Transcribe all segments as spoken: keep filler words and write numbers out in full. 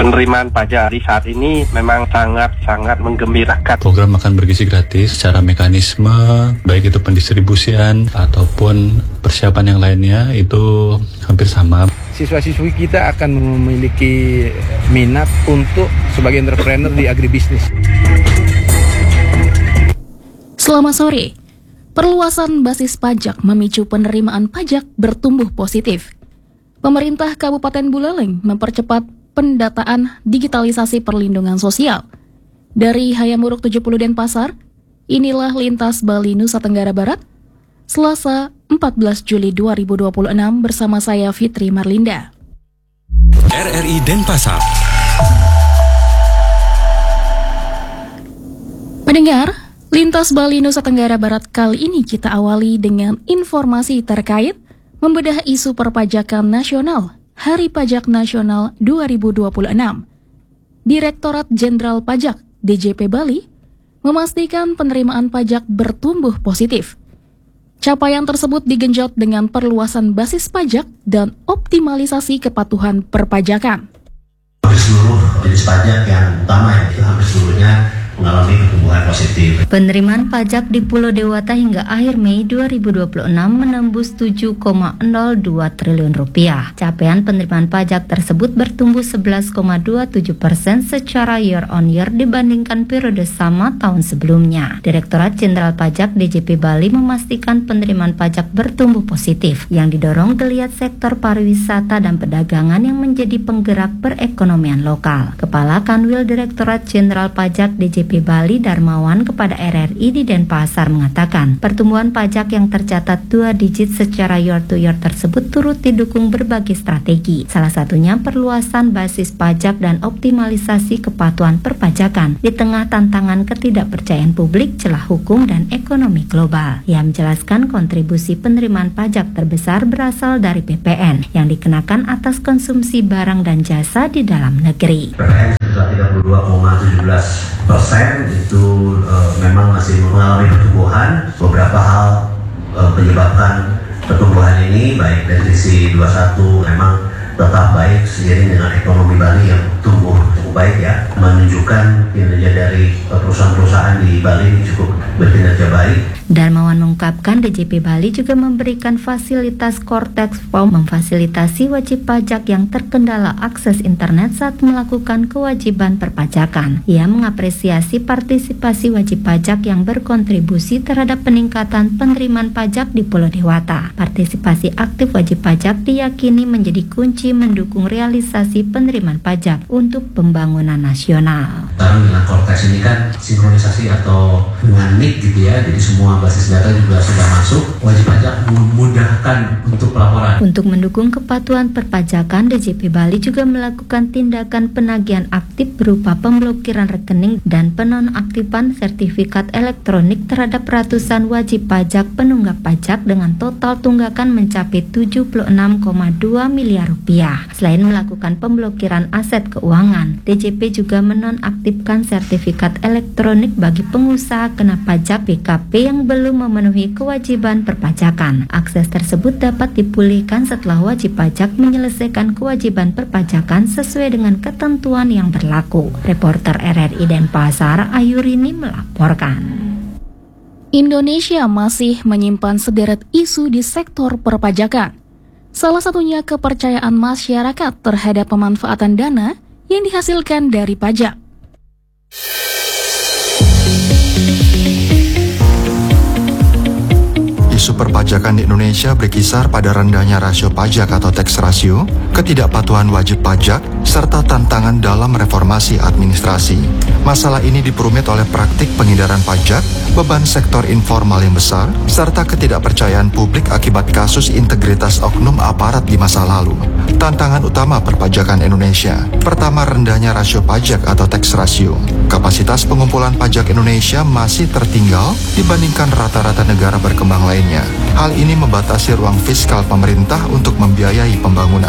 penerimaan pajak di saat ini memang sangat-sangat menggembirakan. Program makan bergizi gratis secara mekanisme, baik itu pendistribusian ataupun persiapan yang lainnya itu hampir sama. Siswa-siswi kita akan memiliki minat untuk sebagai entrepreneur di agribisnis. Selamat sore. Perluasan basis pajak memicu penerimaan pajak bertumbuh positif. Pemerintah Kabupaten Buleleng mempercepat pendataan digitalisasi perlindungan sosial. Dari Hayamuruk tujuh puluh Denpasar, inilah Lintas Bali Nusa Tenggara Barat, Selasa empat belas Juli dua ribu dua puluh enam bersama saya Fitri Marlinda. R R I Denpasar. Pendengar, Lintas Bali Nusa Tenggara Barat kali ini kita awali dengan informasi terkait membedah isu perpajakan nasional Hari Pajak Nasional dua ribu dua puluh enam. Direktorat Jenderal Pajak D J P Bali memastikan penerimaan pajak bertumbuh positif. Capaian tersebut digenjot dengan perluasan basis pajak dan optimalisasi kepatuhan perpajakan. Hampir seluruh jenis pajak yang utama ya, itu hampir seluruhnya mengalami pertumbuhan positif. Penerimaan pajak di Pulau Dewata hingga akhir Mei dua ribu dua puluh enam menembus tujuh koma nol dua triliun rupiah. Capaian penerimaan pajak tersebut bertumbuh sebelas koma dua tujuh persen secara year on year dibandingkan periode sama tahun sebelumnya. Direktorat Jenderal Pajak D J P Bali memastikan penerimaan pajak bertumbuh positif yang didorong geliat sektor pariwisata dan perdagangan yang menjadi penggerak perekonomian lokal. Kepala Kanwil Direktorat Jenderal Pajak D J P Bali Darmawan kepada R R I di Denpasar mengatakan pertumbuhan pajak yang tercatat dua digit secara year to year tersebut turut didukung berbagai strategi. Salah satunya perluasan basis pajak dan optimalisasi kepatuhan perpajakan di tengah tantangan ketidakpercayaan publik, celah hukum dan ekonomi global. Ia menjelaskan kontribusi penerimaan pajak terbesar berasal dari P P N yang dikenakan atas konsumsi barang dan jasa di dalam negeri. P P N sebesar tiga puluh dua koma satu tujuh persen itu uh, memang masih mengalami pertumbuhan. Beberapa hal uh, menyebabkan pertumbuhan ini, baik dari sisi dua puluh satu memang tetap baik seiring dengan ekonomi Bali yang tumbuh cukup baik ya, menunjukkan kinerja dari uh, perusahaan-perusahaan di Bali ini cukup berkinerja baik. Darmawan mengungkapkan D J P Bali juga memberikan fasilitas Cortex Form memfasilitasi wajib pajak yang terkendala akses internet saat melakukan kewajiban perpajakan. Ia mengapresiasi partisipasi wajib pajak yang berkontribusi terhadap peningkatan penerimaan pajak di Pulau Dewata. Partisipasi aktif wajib pajak diyakini menjadi kunci mendukung realisasi penerimaan pajak untuk pembangunan nasional. Sekarang dengan Cortex ini kan sinkronisasi atau dengan N I C gitu ya, jadi semua basis data juga sudah masuk, wajib pajak memudahkan untuk pelaporan. Untuk mendukung kepatuhan perpajakan, D J P Bali juga melakukan tindakan penagihan aktif berupa pemblokiran rekening dan penonaktifan sertifikat elektronik terhadap ratusan wajib pajak penunggak pajak dengan total tunggakan mencapai tujuh puluh enam koma dua miliar rupiah. Selain melakukan pemblokiran aset keuangan, D J P juga menonaktifkan sertifikat elektronik bagi pengusaha kena pajak P K P yang belum memenuhi kewajiban perpajakan. Akses tersebut dapat dipulihkan setelah wajib pajak menyelesaikan kewajiban perpajakan sesuai dengan ketentuan yang berlaku. Reporter R R I Denpasar, Ayurini melaporkan. Indonesia masih menyimpan sederet isu di sektor perpajakan. Salah satunya kepercayaan masyarakat terhadap pemanfaatan dana yang dihasilkan dari pajak. Isu perpajakan di Indonesia berkisar pada rendahnya rasio pajak atau tax ratio, ketidakpatuhan wajib pajak, serta tantangan dalam reformasi administrasi. Masalah ini diperumit oleh praktik pengindaran pajak, beban sektor informal yang besar, serta ketidakpercayaan publik akibat kasus integritas oknum aparat di masa lalu. Tantangan utama perpajakan Indonesia. Pertama, rendahnya rasio pajak atau tax ratio. Kapasitas pengumpulan pajak Indonesia masih tertinggal dibandingkan rata-rata negara berkembang lainnya. Hal ini membatasi ruang fiskal pemerintah untuk membiayai pembangunan.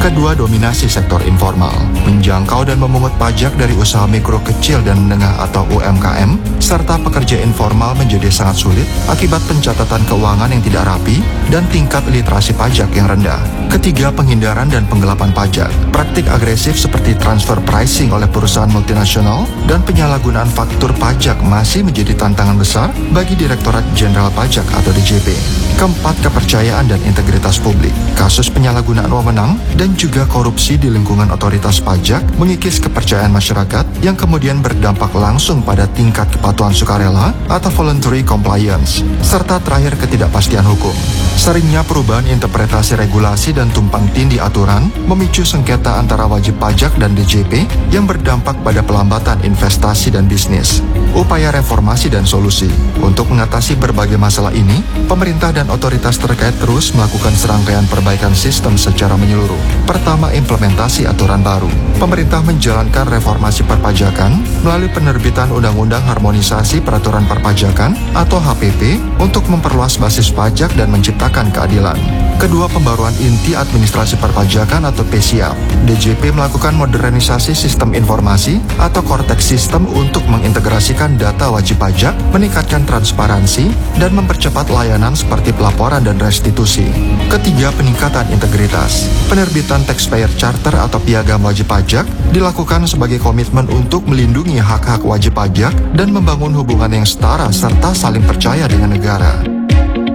Kedua, dominasi sektor informal, menjangkau dan memungut pajak dari usaha mikro kecil dan menengah atau U M K M, serta pekerja informal menjadi sangat sulit akibat pencatatan keuangan yang tidak rapi dan tingkat literasi pajak yang rendah. Ketiga, penghindaran dan penggelapan pajak. Praktik agresif seperti transfer pricing oleh perusahaan multinasional dan penyalahgunaan faktur pajak masih menjadi tantangan besar bagi Direktorat Jenderal Pajak atau D J P. Keempat, kepercayaan dan integritas publik. Kasus penyalahgunaan wewenang dan juga korupsi di lingkungan otoritas pajak mengikis kepercayaan masyarakat yang kemudian berdampak langsung pada tingkat kepatuhan sukarela atau voluntary compliance, serta terakhir ketidakpastian hukum. Seringnya perubahan interpretasi regulasi dan tumpang tindih aturan memicu sengketa antara wajib pajak dan D J P yang berdampak pada pelambatan investasi dan bisnis. Upaya reformasi dan solusi. Untuk mengatasi berbagai masalah ini, pemerintah dan otoritas terkait terus melakukan serangkaian perbaikan sistem secara menyeluruh. Pertama, implementasi aturan baru. Pemerintah menjalankan reformasi perpajakan melalui penerbitan Undang-Undang Harmonisasi Peraturan Perpajakan atau H P P untuk memperluas basis pajak dan menciptakan keadilan. Kedua, pembaruan inti administrasi perpajakan atau P S I A P. D J P melakukan modernisasi sistem informasi atau Cortex System untuk mengintegrasikan data wajib pajak, meningkatkan transparansi, dan mempercepat layanan seperti pelaporan dan restitusi. Ketiga, peningkatan integritas. Penerbitan Taxpayer Charter atau piagam wajib pajak dilakukan sebagai komitmen untuk melindungi hak-hak wajib pajak dan membangun hubungan yang setara serta saling percaya dengan negara.